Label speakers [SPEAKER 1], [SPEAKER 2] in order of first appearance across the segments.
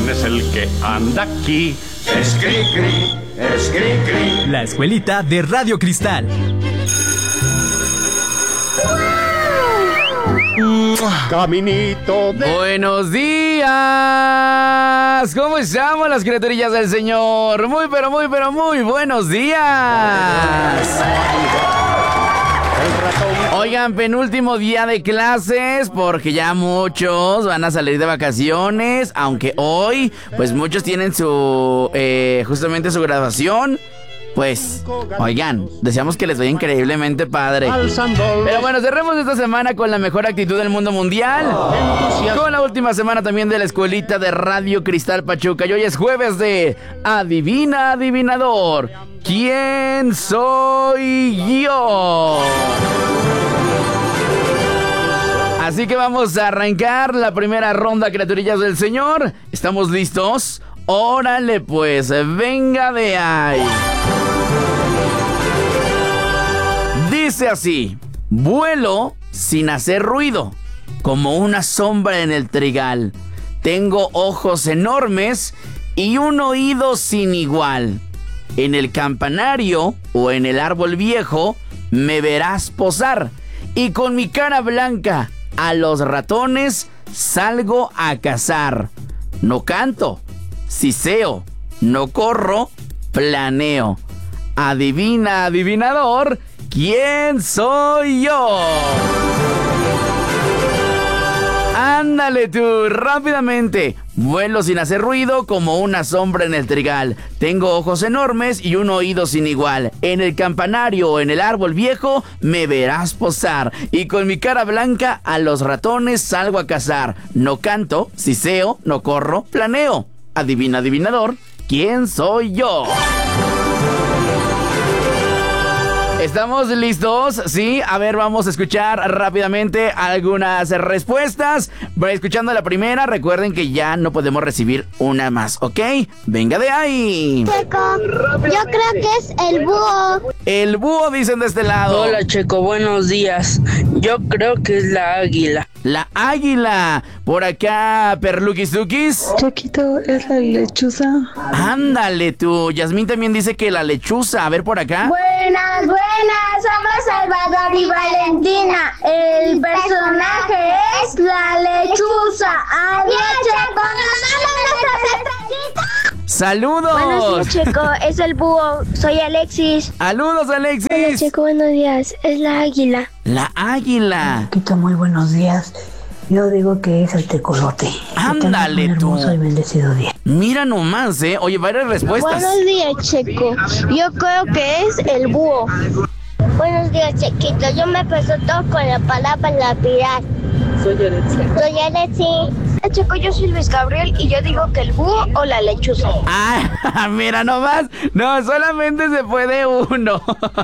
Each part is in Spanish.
[SPEAKER 1] ¿Quién es el que anda aquí?
[SPEAKER 2] Es Cricri, es Cricri.
[SPEAKER 3] La escuelita de Radio Cristal.
[SPEAKER 1] Caminito de...
[SPEAKER 4] Buenos días. ¿Cómo estamos las criaturillas del Señor? Muy buenos días. Oigan, penúltimo día de clases porque ya muchos van a salir de vacaciones, aunque hoy pues muchos tienen su justamente su graduación. Pues, oigan, deseamos que les vaya increíblemente padre. Pero bueno, cerremos esta semana con la mejor actitud del mundo mundial. Con la última semana también de la escuelita de Radio Cristal Pachuca. Y hoy es jueves de Adivina, Adivinador. ¿Quién soy yo? Así que vamos a arrancar la primera ronda, criaturillas del Señor. ¿Estamos listos? Órale pues, venga de ahí. Dice así: vuelo sin hacer ruido, como una sombra en el trigal. Tengo ojos enormes y un oído sin igual. En el campanario o en el árbol viejo me verás posar, y con mi cara blanca a los ratones salgo a cazar. No canto, siseo, no corro, planeo. Adivina, adivinador, ¿quién soy yo? Ándale tú, rápidamente. Vuelo sin hacer ruido como una sombra en el trigal. Tengo ojos enormes y un oído sin igual. En el campanario o en el árbol viejo me verás posar, y con mi cara blanca a los ratones salgo a cazar. No canto, siseo, no corro, planeo. Adivina, adivinador, ¿quién soy yo? ¿Estamos listos? Sí, a ver, vamos a escuchar rápidamente algunas respuestas. Voy escuchando la primera. Recuerden que ya no podemos recibir una más, ¿ok? Venga de ahí.
[SPEAKER 5] Checo, yo creo que es el búho.
[SPEAKER 4] El búho, dicen de este lado.
[SPEAKER 6] Hola, Checo, buenos días. Yo creo que es la águila.
[SPEAKER 4] La águila. Por acá, Perluquisukis.
[SPEAKER 7] Chequito, es la lechuza.
[SPEAKER 4] Ándale tú. Yasmín también dice que la lechuza. A ver por acá.
[SPEAKER 5] Buenas, somos Salvador y Valentina. El personaje es la lechuza. Adiós, Checo.
[SPEAKER 4] ¡Saludos!
[SPEAKER 5] Buenos días, Checo, es el búho. Soy Alexis.
[SPEAKER 4] ¡Saludos, Alexis!
[SPEAKER 5] Hola, Checo, buenos días. Es la águila.
[SPEAKER 4] La águila.
[SPEAKER 8] Chiquito, muy buenos días. Yo digo que es el tecolote.
[SPEAKER 4] Ándale tú.
[SPEAKER 8] Hermoso y bendecido día.
[SPEAKER 4] Mira nomás, Oye, varias respuestas.
[SPEAKER 5] Buenos días, Checo. Yo creo que es el búho. Buenos días, Chequito. Yo me presento con la palabra lapirar.
[SPEAKER 6] Soy
[SPEAKER 5] Alexi. Checo, yo soy Luis Gabriel y yo digo que el búho o la lechuza.
[SPEAKER 4] Ah, mira nomás. No, solamente se puede uno.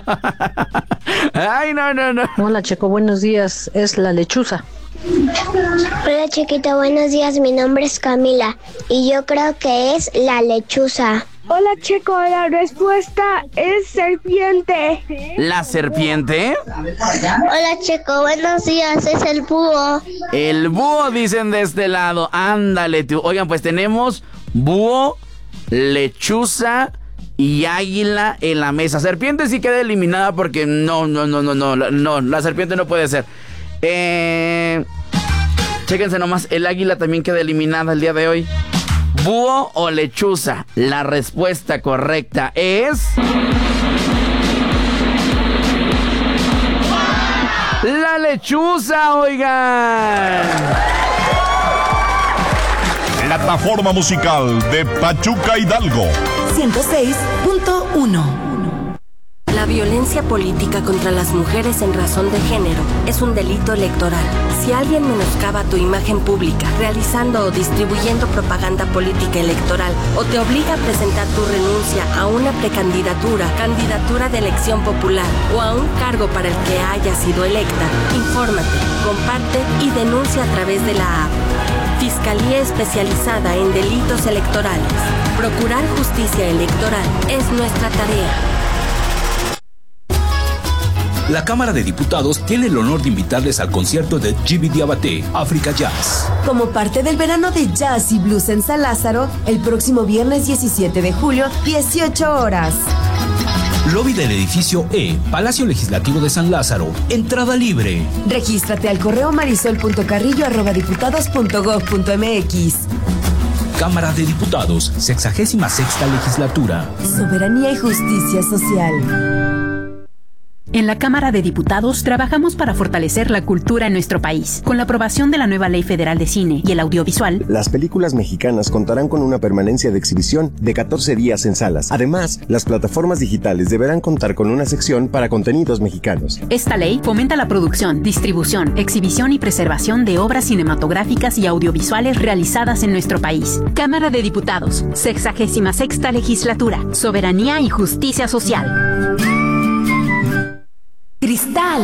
[SPEAKER 4] Ay, no.
[SPEAKER 8] Hola, Checo, buenos días. Es la lechuza.
[SPEAKER 5] Hola, Chiquito, buenos días. Mi nombre es Camila y yo creo que es la lechuza. Hola, Checo, la respuesta es serpiente.
[SPEAKER 4] ¿La serpiente?
[SPEAKER 5] Hola, Checo, buenos días, es el búho.
[SPEAKER 4] El búho, dicen de este lado. Ándale tú. Oigan, pues tenemos búho, lechuza y águila en la mesa. Serpiente sí queda eliminada porque no, la serpiente no puede ser. Chéquense nomás, el águila también queda eliminada el día de hoy. ¿Búho o lechuza? La respuesta correcta es... ¡la lechuza, oigan!
[SPEAKER 9] Plataforma musical de Pachuca Hidalgo
[SPEAKER 10] 106.1.
[SPEAKER 11] La violencia política contra las mujeres en razón de género es un delito electoral. Si alguien menoscaba tu imagen pública, realizando o distribuyendo propaganda política electoral, o te obliga a presentar tu renuncia a una precandidatura, candidatura de elección popular o a un cargo para el que haya sido electa, infórmate, comparte y denuncia a través de la app. Fiscalía Especializada en Delitos Electorales. Procurar justicia electoral es nuestra tarea.
[SPEAKER 10] La Cámara de Diputados tiene el honor de invitarles al concierto de Djiby Diabaté, Africa Jazz.
[SPEAKER 12] Como parte del verano de jazz y blues en San Lázaro, el próximo viernes 17 de julio, 18 horas.
[SPEAKER 10] Lobby del edificio E, Palacio Legislativo de San Lázaro. Entrada libre.
[SPEAKER 12] Regístrate al correo marisol.carrillo@diputados.gov.mx.
[SPEAKER 10] Cámara de Diputados, 66ª Legislatura.
[SPEAKER 12] Soberanía y justicia social.
[SPEAKER 13] En la Cámara de Diputados trabajamos para fortalecer la cultura en nuestro país. Con la aprobación de la nueva Ley Federal de Cine y el Audiovisual,
[SPEAKER 14] las películas mexicanas contarán con una permanencia de exhibición de 14 días en salas. Además, las plataformas digitales deberán contar con una sección para contenidos mexicanos.
[SPEAKER 13] Esta ley fomenta la producción, distribución, exhibición y preservación de obras cinematográficas y audiovisuales realizadas en nuestro país. Cámara de Diputados, 66ª Legislatura. Soberanía y justicia social.
[SPEAKER 12] Cristal.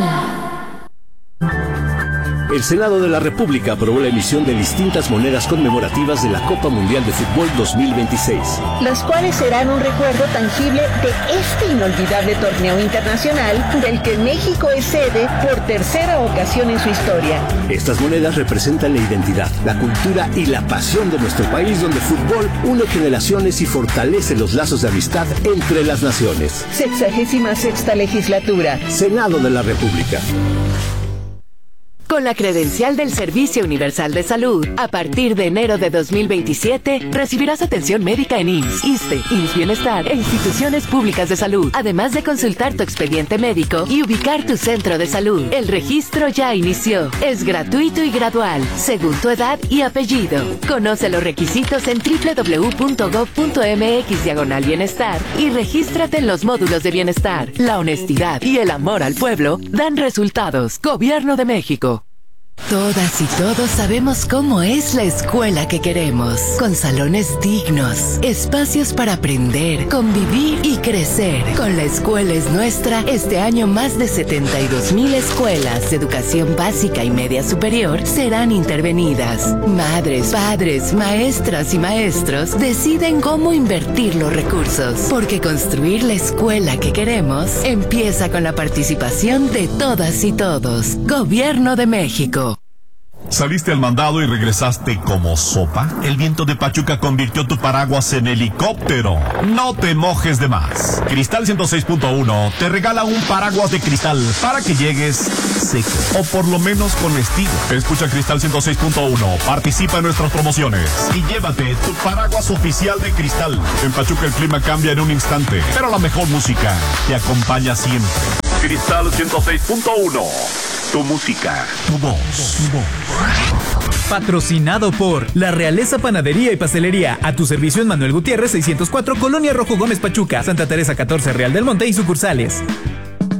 [SPEAKER 15] El Senado de la República aprobó la emisión de distintas monedas conmemorativas de la Copa Mundial de Fútbol 2026.
[SPEAKER 16] Las cuales serán un recuerdo tangible de este inolvidable torneo internacional del que México es sede por tercera ocasión en su historia.
[SPEAKER 15] Estas monedas representan la identidad, la cultura y la pasión de nuestro país, donde el fútbol une generaciones y fortalece los lazos de amistad entre las naciones.
[SPEAKER 16] 66ª Legislatura.
[SPEAKER 15] Senado de la República.
[SPEAKER 17] Con la credencial del Servicio Universal de Salud, a partir de enero de 2027, recibirás atención médica en IMSS, ISSSTE, IMSS Bienestar e instituciones públicas de salud, además de consultar tu expediente médico y ubicar tu centro de salud. El registro ya inició. Es gratuito y gradual, según tu edad y apellido. Conoce los requisitos en www.gov.mx/bienestar y regístrate en los módulos de bienestar. La honestidad y el amor al pueblo dan resultados. Gobierno de México. Todas y todos sabemos cómo es la escuela que queremos, con salones dignos, espacios para aprender, convivir y crecer. Con La Escuela es Nuestra, este año más de 72,000 escuelas de educación básica y media superior serán intervenidas. Madres, padres, maestras y maestros deciden cómo invertir los recursos, porque construir la escuela que queremos empieza con la participación de todas y todos. Gobierno de México.
[SPEAKER 9] ¿Saliste al mandado y regresaste como sopa? El viento de Pachuca convirtió tu paraguas en helicóptero. No te mojes de más. Cristal 106.1 te regala un paraguas de cristal para que llegues seco, o por lo menos con estilo. Escucha Cristal 106.1, participa en nuestras promociones y llévate tu paraguas oficial de Cristal. En Pachuca el clima cambia en un instante, pero la mejor música te acompaña siempre. Cristal 106.1. Tu música, tu voz.
[SPEAKER 3] Patrocinado por La Realeza Panadería y Pastelería. A tu servicio en Manuel Gutiérrez 604, Colonia Rojo Gómez Pachuca, Santa Teresa 14, Real del Monte y sucursales.